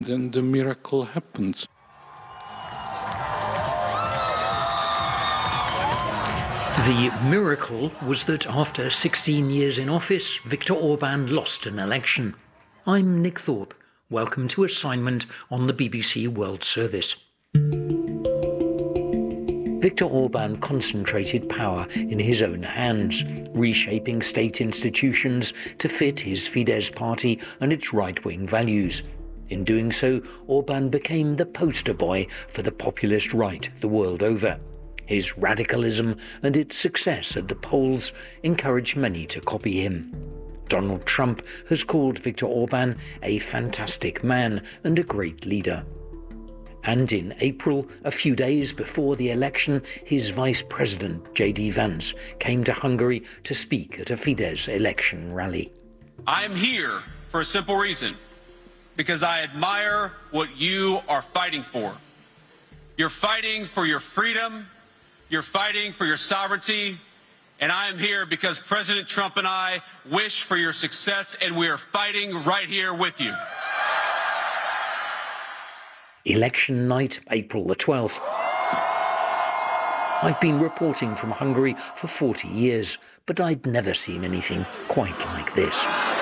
Then the miracle happens. The miracle was that after 16 years in office, Viktor Orban lost an election. I'm Nick Thorpe. Welcome to Assignment on the BBC World Service. Viktor Orban concentrated power in his own hands, reshaping state institutions to fit his Fidesz party and its right-wing values. In doing so, Orban became the poster boy for the populist right the world over. His radicalism and its success at the polls encouraged many to copy him. Donald Trump has called Viktor Orban a fantastic man and a great leader. And in April, a few days before the election, his vice president, J.D. Vance, came to Hungary to speak at a Fidesz election rally. I am here for a simple reason, because I admire what you are fighting for. You're fighting for your freedom, you're fighting for your sovereignty, and I am here because President Trump and I wish for your success, and we are fighting right here with you. Election night, April the 12th. I've been reporting from Hungary for 40 years, but I'd never seen anything quite like this.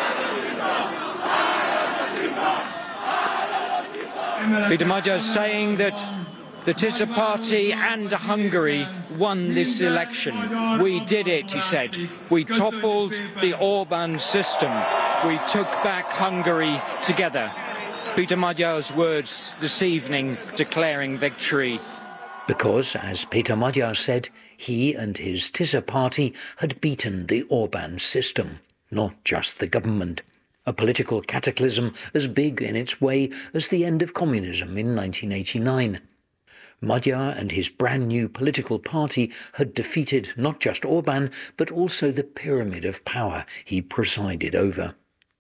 Peter Magyar saying that the TISA party and Hungary won this election. We did it, he said. We toppled the Orban system. We took back Hungary together. Peter Magyar's words this evening declaring victory. Because, as Peter Magyar said, he and his TISA party had beaten the Orban system, not just the government. A political cataclysm as big in its way as the end of communism in 1989. Magyar and his brand new political party had defeated not just Orban, but also the pyramid of power he presided over.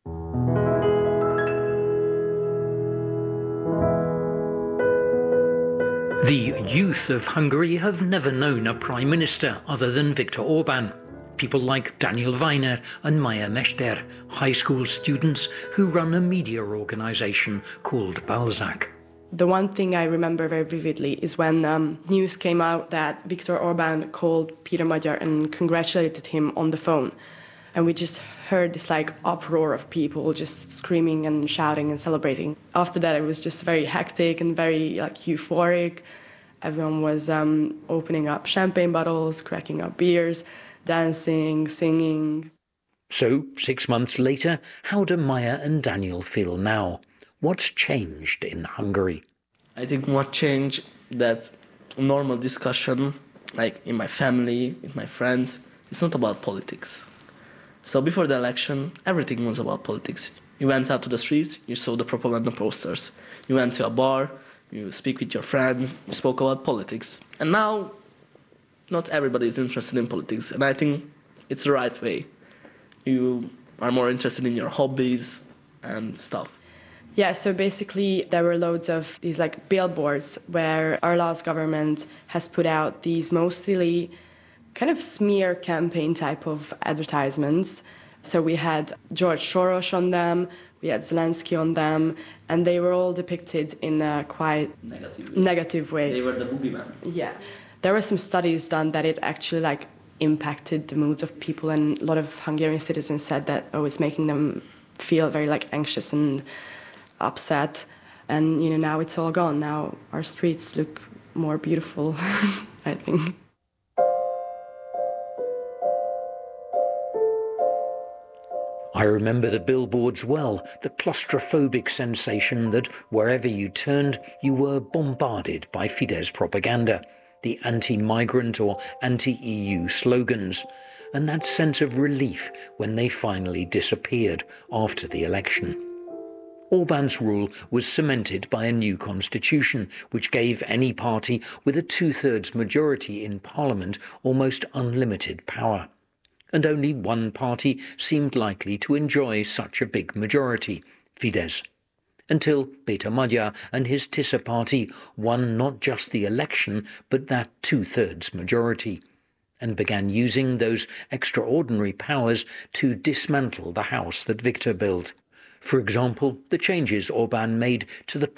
The youth of Hungary have never known a prime minister other than Viktor Orban. People like Daniel Weiner and Maya Mester, high school students who run a media organisation called Balzac. The one thing I remember very vividly is when news came out that Viktor Orban called Peter Magyar and congratulated him on the phone. And we just heard this uproar of people just screaming and shouting and celebrating. After that, it was just very hectic and very euphoric. Everyone was opening up champagne bottles, cracking up beers, dancing, singing. So, 6 months later, how do Maya and Daniel feel now? What's changed in Hungary? I think what changed, that normal discussion, like in my family, with my friends, it's not about politics. So before the election, everything was about politics. You went out to the streets, you saw the propaganda posters. You went to a bar, you speak with your friends, you spoke about politics. And now, not everybody is interested in politics, and I think it's the right way. You are more interested in your hobbies and stuff. Yeah, so basically there were loads of these billboards where our last government has put out these mostly kind of smear campaign type of advertisements. So we had George Soros on them, we had Zelensky on them, and they were all depicted in a quite negative way. They were the boogeyman. Yeah. There were some studies done that it actually impacted the moods of people, and a lot of Hungarian citizens said that, it's making them feel very anxious and upset. And, now it's all gone. Now our streets look more beautiful, I think. I remember the billboards well, the claustrophobic sensation that wherever you turned, you were bombarded by Fidesz propaganda, the anti-migrant or anti-EU slogans, and that sense of relief when they finally disappeared after the election. Orban's rule was cemented by a new constitution, which gave any party with a two-thirds majority in parliament almost unlimited power. And only one party seemed likely to enjoy such a big majority, Fidesz. Until Peter Magyar and his TISA party won not just the election, but that two-thirds majority, and began using those extraordinary powers to dismantle the house that Viktor built. For example, the changes Orban made to the